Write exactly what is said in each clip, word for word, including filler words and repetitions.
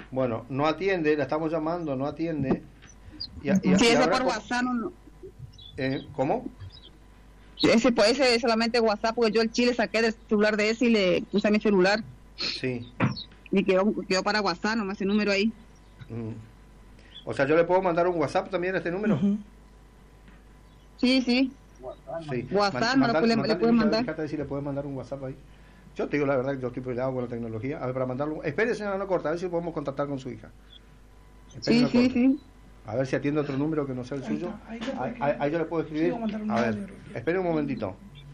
Bueno, no atiende, la estamos llamando, no atiende. Y, y, sí, y ese ahora, por WhatsApp no... eh, ¿Cómo? Ese, pues, ese es solamente WhatsApp, porque yo el chile saqué del celular de ese y le puse a mi celular. Sí. Y quedó, quedó para WhatsApp, nomás ese número ahí. Mm. O sea, ¿yo le puedo mandar un WhatsApp también a este número? Uh-huh. Sí, sí. Sí. WhatsApp, Man, no le, le puedes mandar. Fíjate si le puedes mandar un WhatsApp ahí. Yo te digo la verdad que yo estoy peleado con la tecnología. A ver, para mandarlo. Espere, señora, no corta, a ver si podemos contactar con su hija. Espere, sí, no sí, sí. A ver si atiende otro número que no sea el ahí suyo. Ahí, ahí, ahí, ahí yo le puedo escribir. A ver, espere un momentito.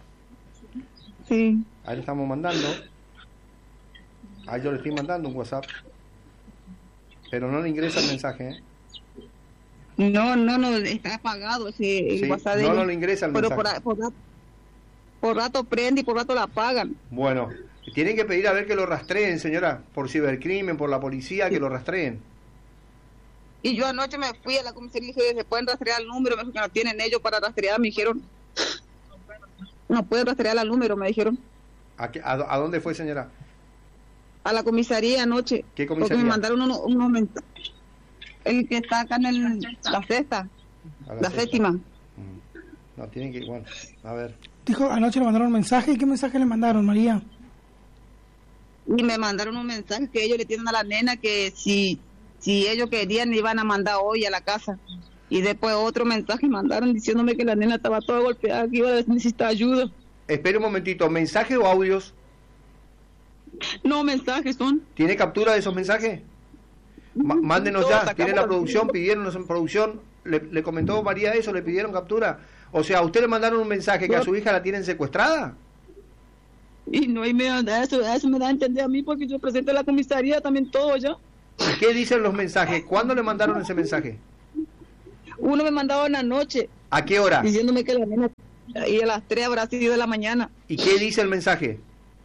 Sí. Ahí le estamos mandando. Ahí yo le estoy mandando un WhatsApp. Pero no le ingresa el mensaje, ¿eh? No, no, no, está apagado ese el sí, WhatsApp de no, ellos. no le ingresa el pero mensaje. Por, por, por rato prende y por rato la apagan. Bueno, tienen que pedir a ver que lo rastreen, señora, por cibercrimen, por la policía, sí. que lo rastreen. Y yo anoche me fui a la comisaría y dije, ¿se pueden rastrear el número? Me dijo que no tienen ellos para rastrear, me dijeron. No pueden rastrear el número, me dijeron. ¿A, qué, a, a dónde fue, señora? A la comisaría anoche. ¿Qué comisaría? Porque me mandaron unos, unos mensajes. El que está acá en el, la sexta, la, la séptima. Mm. No, tienen que, bueno, a ver. Dijo, anoche le mandaron un mensaje. ¿Qué mensaje le mandaron, María? Y me mandaron un mensaje que ellos le tienen a la nena que si, si ellos querían le iban a mandar hoy a la casa. Y después otro mensaje mandaron diciéndome que la nena estaba toda golpeada, que iba a necesitar ayuda. Espera un momentito, ¿mensaje o audios? No, mensajes son. ¿Tiene captura de esos mensajes? M mándenos ya, tiene la producción, pidieron en producción, le, le comentó María eso, le pidieron captura. O sea, ¿a usted le mandaron un mensaje que a su hija la tienen secuestrada? Y no, y me da eso, eso me da a entender a mí porque yo presenté a la comisaría también todo ya. ¿Y qué dicen los mensajes? ¿Cuándo le mandaron ese mensaje? Uno me mandaba en la noche. ¿A qué hora? Diciéndome que la nena, y a las tres habrá sido de la mañana. ¿Y qué dice el mensaje?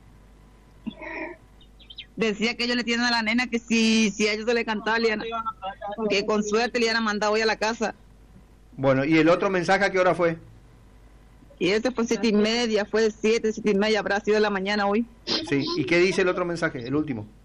Decía que ellos le tienen a la nena que si, si a ellos se le cantaba, le iban, que con suerte le iban a mandar hoy a la casa. Bueno, ¿y el otro mensaje a qué hora fue? Y ese fue siete y media, fue siete, siete y media, habrá sido de la mañana hoy. Sí, ¿y qué dice el otro mensaje, el último?